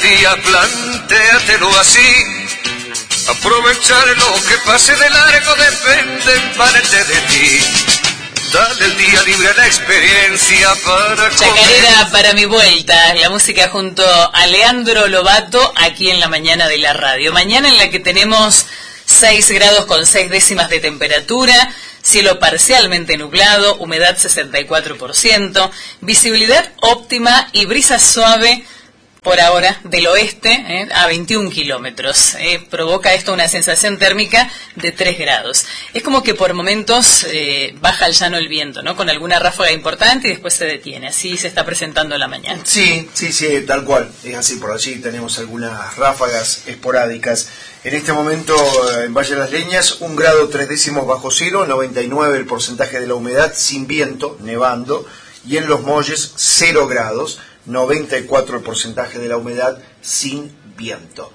día, plantéatelo así. Aprovechar lo que pase de largo depende en parte de ti. Dale el día libre a la experiencia para Chacarera para mi vuelta, la música junto a Leandro Lobato aquí en la mañana de la radio. Mañana en la que tenemos 6 grados con 6 décimas de temperatura, cielo parcialmente nublado, humedad 64%, visibilidad óptima y brisa suave por ahora del oeste a 21 kilómetros. Provoca esto una sensación térmica de 3 grados. Es como que por momentos baja al llano el viento, ¿no? Con alguna ráfaga importante y después se detiene. Así se está presentando la mañana. Sí, tal cual. Es así, por allí tenemos algunas ráfagas esporádicas. En este momento en Valle de las Leñas, 1 grado 3 décimos bajo cero, 99 el porcentaje de la humedad, sin viento, nevando. Y en Los Molles, 0 grados. 94 el porcentaje de la humedad, sin viento.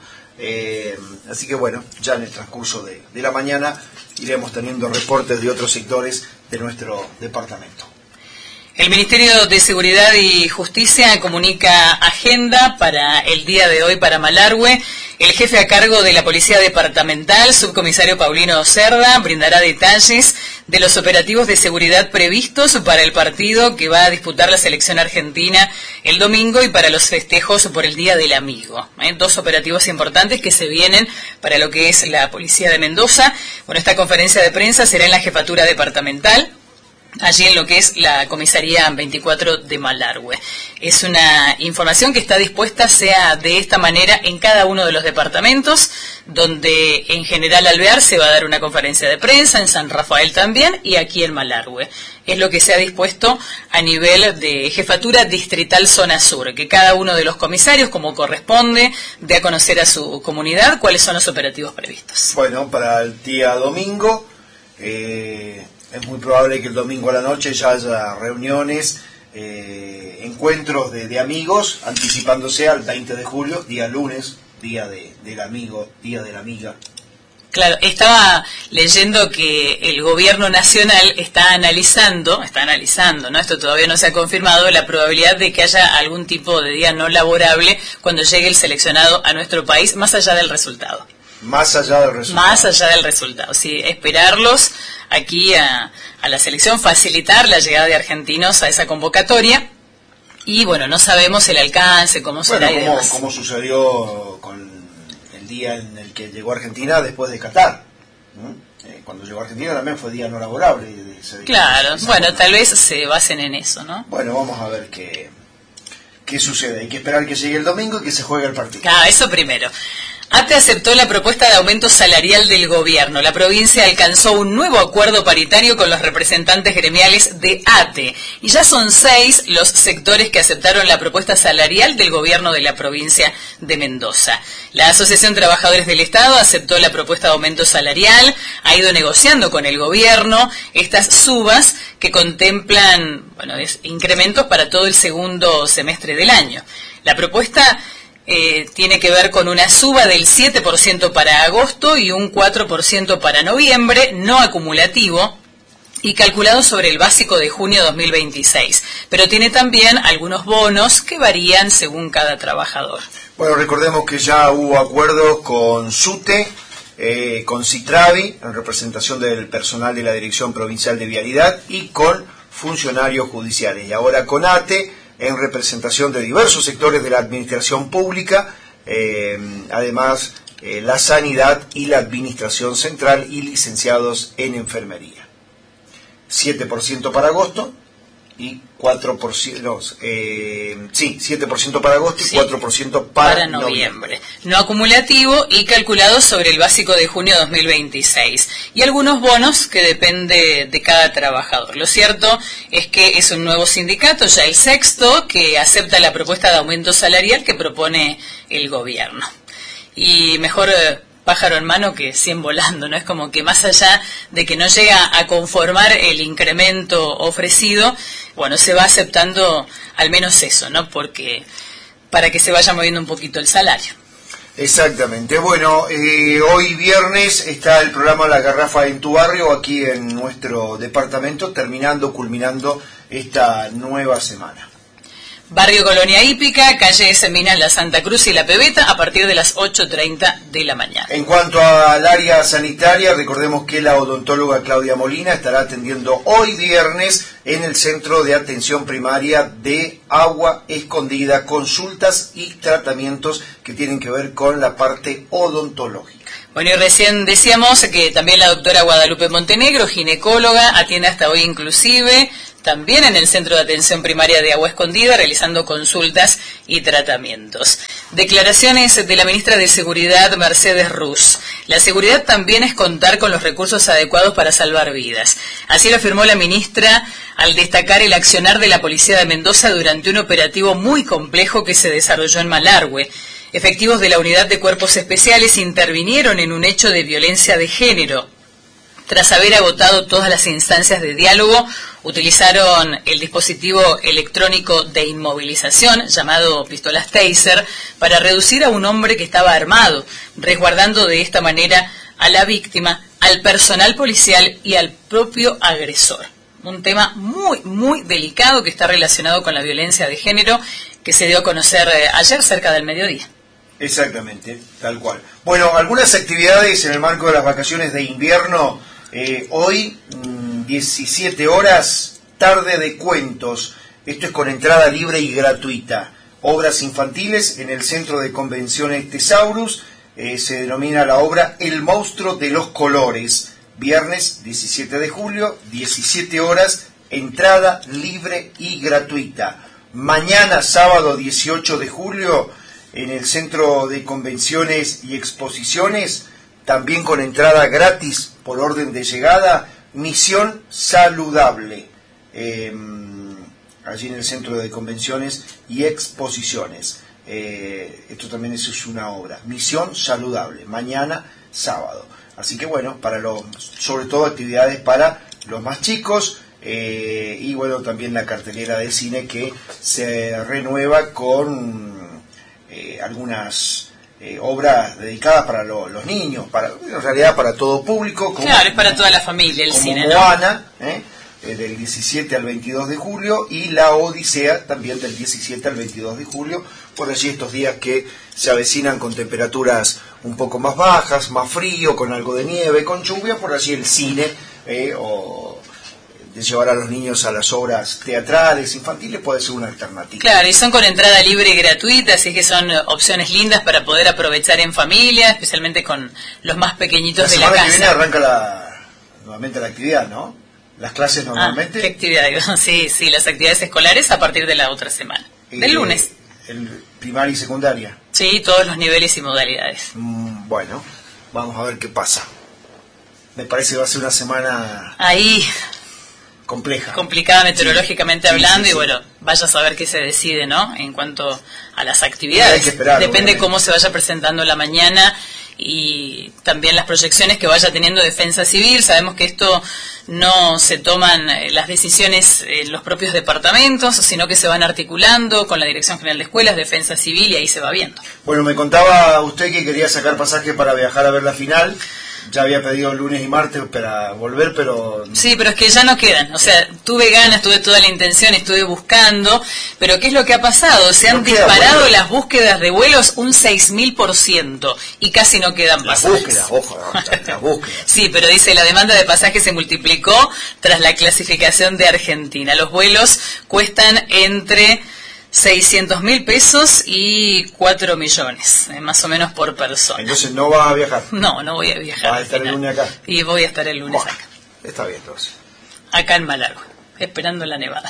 Así que bueno, ya en el transcurso de la mañana iremos teniendo reportes de otros sectores de nuestro departamento. El Ministerio de Seguridad y Justicia comunica agenda para el día de hoy para Malargüe. El jefe a cargo de la Policía Departamental, subcomisario Paulino Cerda, brindará detalles de los operativos de seguridad previstos para el partido que va a disputar la selección argentina el domingo y para los festejos por el Día del Amigo. 2 operativos importantes que se vienen para lo que es la Policía de Mendoza. Bueno, esta conferencia de prensa será en la Jefatura Departamental, allí en lo que es la comisaría 24 de Malargüe. Es una información que está dispuesta, sea de esta manera, en cada uno de los departamentos, donde en General Alvear se va a dar una conferencia de prensa, en San Rafael también, y aquí en Malargüe. Es lo que se ha dispuesto a nivel de Jefatura Distrital Zona Sur, que cada uno de los comisarios, como corresponde, dé a conocer a su comunidad cuáles son los operativos previstos. Bueno, para el día domingo, es muy probable que el domingo a la noche ya haya reuniones, encuentros de amigos, anticipándose al 20 de julio, día lunes, día del amigo, día de la amiga. Claro, estaba leyendo que el gobierno nacional está analizando, ¿no? Esto todavía no se ha confirmado, la probabilidad de que haya algún tipo de día no laborable cuando llegue el seleccionado a nuestro país, más allá del resultado. Más allá del resultado, sí, esperarlos aquí a la selección, facilitar la llegada de argentinos a esa convocatoria. Y bueno, no sabemos el alcance, cómo será y demás. Como sucedió con el día en el que llegó Argentina después de Qatar. Cuando llegó Argentina también fue día no laborable. Claro, bueno, tal vez se basen en eso, ¿no? Bueno, vamos a ver qué sucede. Hay que esperar que llegue el domingo y que se juegue el partido. Eso primero. ATE aceptó la propuesta de aumento salarial del gobierno. La provincia alcanzó un nuevo acuerdo paritario con los representantes gremiales de ATE. Y ya son 6 los sectores que aceptaron la propuesta salarial del gobierno de la provincia de Mendoza. La Asociación Trabajadores del Estado aceptó la propuesta de aumento salarial, ha ido negociando con el gobierno estas subas que contemplan incrementos para todo el segundo semestre del año. La propuesta tiene que ver con una suba del 7% para agosto y un 4% para noviembre, no acumulativo, y calculado sobre el básico de junio 2026. Pero tiene también algunos bonos que varían según cada trabajador. Bueno, recordemos que ya hubo acuerdos con SUTE, con Citravi, en representación del personal de la Dirección Provincial de Vialidad, y con funcionarios judiciales. Y ahora con ATE, en representación de diversos sectores de la administración pública, además la sanidad y la administración central y licenciados en enfermería. 7% para agosto y 4%, 7% para agosto y 4% para noviembre. No acumulativo y calculado sobre el básico de junio 2026. Y algunos bonos que depende de cada trabajador. Lo cierto es que es un nuevo sindicato, ya el 6º, que acepta la propuesta de aumento salarial que propone el gobierno. Y mejor pájaro en mano que 100 volando, ¿no? Es como que más allá de que no llega a conformar el incremento ofrecido, bueno, se va aceptando al menos eso, ¿no? Porque para que se vaya moviendo un poquito el salario. Exactamente. Bueno, hoy viernes está el programa La Garrafa en tu barrio, aquí en nuestro departamento, culminando esta nueva semana. Barrio Colonia Hípica, calle Seminas, La Santa Cruz y La Pebeta, a partir de las 8:30 de la mañana. En cuanto al área sanitaria, recordemos que la odontóloga Claudia Molina estará atendiendo hoy viernes en el Centro de Atención Primaria de Agua Escondida, consultas y tratamientos que tienen que ver con la parte odontológica. Bueno, y recién decíamos que también la doctora Guadalupe Montenegro, ginecóloga, atiende hasta hoy inclusive, también en el Centro de Atención Primaria de Agua Escondida, realizando consultas y tratamientos. Declaraciones de la ministra de Seguridad, Mercedes Ruz. La seguridad también es contar con los recursos adecuados para salvar vidas. Así lo afirmó la ministra al destacar el accionar de la Policía de Mendoza durante un operativo muy complejo que se desarrolló en Malargüe. Efectivos de la Unidad de Cuerpos Especiales intervinieron en un hecho de violencia de género. Tras haber agotado todas las instancias de diálogo, utilizaron el dispositivo electrónico de inmovilización, llamado pistolas Taser, para reducir a un hombre que estaba armado, resguardando de esta manera a la víctima, al personal policial y al propio agresor. Un tema muy, muy delicado que está relacionado con la violencia de género, que se dio a conocer ayer cerca del mediodía. Exactamente, tal cual. Bueno, algunas actividades en el marco de las vacaciones de invierno. Hoy, 17 horas, tarde de cuentos. Esto es con entrada libre y gratuita. Obras infantiles en el Centro de Convenciones Tesaurus. Se denomina la obra El Monstruo de los Colores. Viernes 17 de julio, 17 horas, entrada libre y gratuita. Mañana, sábado 18 de julio, en el Centro de Convenciones y Exposiciones, también con entrada gratis por orden de llegada, Misión Saludable, allí en el Centro de Convenciones y Exposiciones. Esto también es una obra, Misión Saludable, mañana sábado. Así que bueno, sobre todo actividades para los más chicos, y bueno, también la cartelera de cine que se renueva con algunas obras dedicadas para los niños, en realidad para todo público. Claro, es para toda la familia el cine, ¿no? Moana, del 17 al 22 de julio, y La Odisea también del 17 al 22 de julio, por allí estos días que se avecinan con temperaturas un poco más bajas, más frío, con algo de nieve, con lluvia, por allí el cine, o de llevar a los niños a las obras teatrales, infantiles, puede ser una alternativa. Claro, y son con entrada libre y gratuita, así que son opciones lindas para poder aprovechar en familia, especialmente con los más pequeñitos de la casa. La semana que viene arranca nuevamente la actividad, ¿no? Las clases normalmente. ¿Qué actividad? Sí, las actividades escolares a partir de la otra semana, del lunes. El primaria y secundaria. Sí, todos los niveles y modalidades. Bueno, vamos a ver qué pasa. Me parece que va a ser una semana ahí complicada meteorológicamente hablando, y bueno, vaya a saber qué se decide, ¿no? En cuanto a las actividades. Hay que esperar, depende obviamente cómo se vaya presentando la mañana y también las proyecciones que vaya teniendo Defensa Civil. Sabemos que esto no se toman las decisiones en los propios departamentos, sino que se van articulando con la Dirección General de Escuelas, Defensa Civil, y ahí se va viendo. Bueno, me contaba usted que quería sacar pasaje para viajar a ver la final. Ya había pedido lunes y martes para volver, pero... Sí, pero es que ya no quedan. O sea, tuve ganas, tuve toda la intención, estuve buscando, pero ¿qué es lo que ha pasado? Se han disparado las búsquedas de vuelos un 6000% y casi no quedan pasajes. Las búsquedas. Sí, pero dice, la demanda de pasajes se multiplicó tras la clasificación de Argentina. Los vuelos cuestan entre 600.000 pesos y 4 millones, más o menos por persona. Entonces no vas a viajar. No voy a viajar. ¿Vas a estar el lunes acá? Y voy a estar el lunes acá. Está bien, entonces. Acá en Malargüe, esperando la nevada.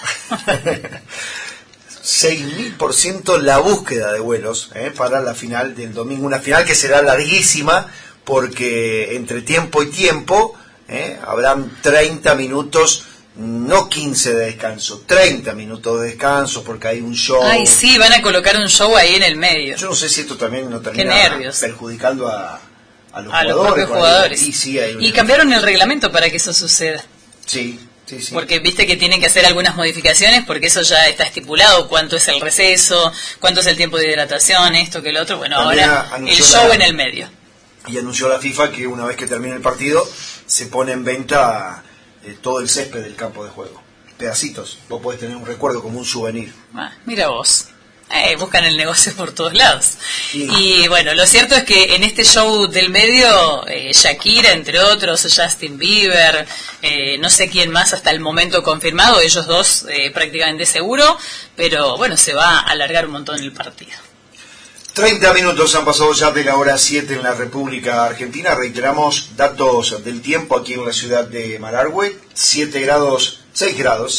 6000% la búsqueda de vuelos para la final del domingo. Una final que será larguísima porque entre tiempo y tiempo habrán 30 minutos. No 15 de descanso, 30 minutos de descanso, porque hay un show. Ay, sí, van a colocar un show ahí en el medio. Yo no sé si esto también no termina perjudicando a los propios jugadores. Y cambiaron el reglamento para que eso suceda. Sí. Porque viste que tienen que hacer algunas modificaciones, porque eso ya está estipulado, cuánto es el receso, cuánto es el tiempo de hidratación, esto que lo otro. Bueno, también ahora el show en el medio. Y anunció la FIFA que una vez que termine el partido, se pone en venta todo el césped del campo de juego. pedacitos. Vos podés tener un recuerdo como un souvenir. Mira vos. Buscan el negocio por todos lados. Sí. Y bueno, lo cierto es que en este show del medio, Shakira, entre otros, Justin Bieber, no sé quién más hasta el momento confirmado, ellos dos prácticamente seguro, pero bueno, se va a alargar un montón el partido. 30 minutos han pasado ya de la hora 7 en la República Argentina. Reiteramos datos del tiempo aquí en la ciudad de Malargüe. 6 grados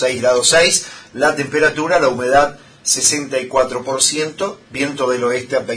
6. La temperatura, la humedad 64%, viento del oeste a